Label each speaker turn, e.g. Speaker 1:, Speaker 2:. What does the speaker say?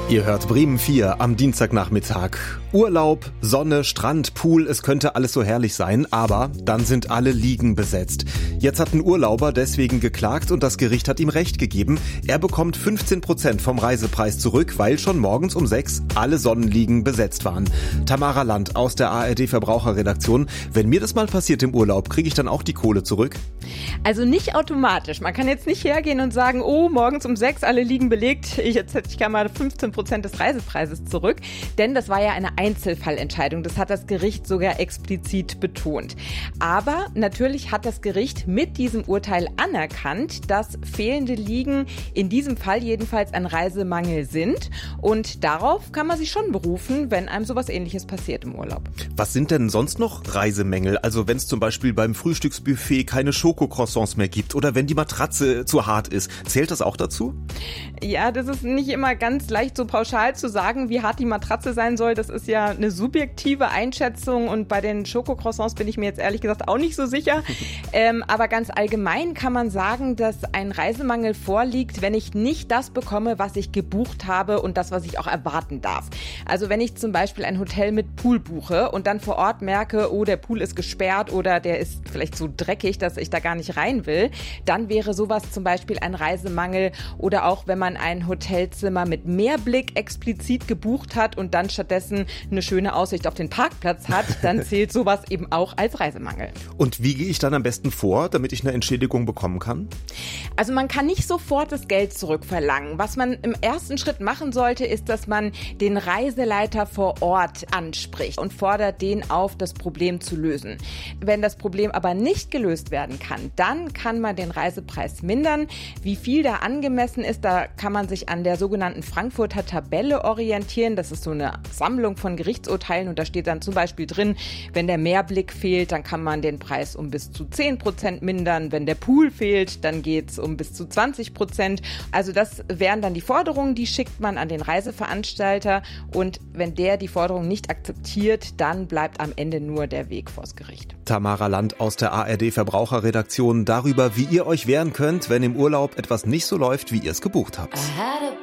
Speaker 1: Ihr hört Bremen 4 am Dienstagnachmittag. Urlaub, Sonne, Strand, Pool, es könnte alles so herrlich sein, aber dann sind alle Liegen besetzt. Jetzt hat ein Urlauber deswegen geklagt und das Gericht hat ihm Recht gegeben. Er bekommt 15% vom Reisepreis zurück, weil schon morgens um 6 alle Sonnenliegen besetzt waren. Tamara Land aus der ARD Verbraucherredaktion. Wenn mir das mal passiert im Urlaub, kriege ich dann auch die Kohle zurück?
Speaker 2: Also nicht automatisch. Man kann jetzt nicht hergehen und sagen, oh, morgens um 6 alle Liegen belegt, jetzt hätte ich gerne mal 15% des Reisepreises zurück. Denn das war ja eine Einzelfallentscheidung. Das hat das Gericht sogar explizit betont. Aber natürlich hat das Gericht mit diesem Urteil anerkannt, dass fehlende Liegen in diesem Fall jedenfalls ein Reisemangel sind. Und darauf kann man sich schon berufen, wenn einem sowas Ähnliches passiert im Urlaub.
Speaker 1: Was sind denn sonst noch Reisemängel? Also wenn es zum Beispiel beim Frühstücksbuffet keine Schokocroissants mehr gibt oder wenn die Matratze zu hart ist. Zählt das auch dazu?
Speaker 2: Ja, das ist nicht immer ganz leicht so pauschal zu sagen, wie hart die Matratze sein soll. Das ist ja eine subjektive Einschätzung und bei den Schokocroissants bin ich mir jetzt ehrlich gesagt auch nicht so sicher. Aber ganz allgemein kann man sagen, dass ein Reisemangel vorliegt, wenn ich nicht das bekomme, was ich gebucht habe und das, was ich auch erwarten darf. Also wenn ich zum Beispiel ein Hotel mit Pool buche und dann vor Ort merke, oh, der Pool ist gesperrt oder der ist vielleicht so dreckig, dass ich da gar nicht rein will, dann wäre sowas zum Beispiel ein Reisemangel. Oder auch wenn man ein Hotelzimmer mit Meerblick explizit gebucht hat und dann stattdessen eine schöne Aussicht auf den Parkplatz hat, dann zählt sowas eben auch als Reisemangel.
Speaker 1: Und wie gehe ich dann am besten vor, damit ich eine Entschädigung bekommen kann?
Speaker 2: Also man kann nicht sofort das Geld zurückverlangen. Was man im ersten Schritt machen sollte, ist, dass man den Reiseleiter vor Ort anspricht und fordert den auf, das Problem zu lösen. Wenn das Problem aber nicht gelöst werden kann, dann kann man den Reisepreis mindern. Wie viel da angemessen ist, da kann man sich an der sogenannten Frankfurter Tabelle orientieren. Das ist so eine Sammlung von Gerichtsurteilen und da steht dann zum Beispiel drin, wenn der Meerblick fehlt, dann kann man den Preis um bis zu 10% mindern. Wenn der Pool fehlt, dann geht es um bis zu 20%. Also das wären dann die Forderungen, die schickt man an den Reiseveranstalter und wenn der die Forderung nicht akzeptiert, dann bleibt am Ende nur der Weg vors Gericht.
Speaker 1: Tamara Land aus der ARD Verbraucherredaktion darüber, wie ihr euch wehren könnt, wenn im Urlaub etwas nicht so läuft, wie ihr es gebucht habt.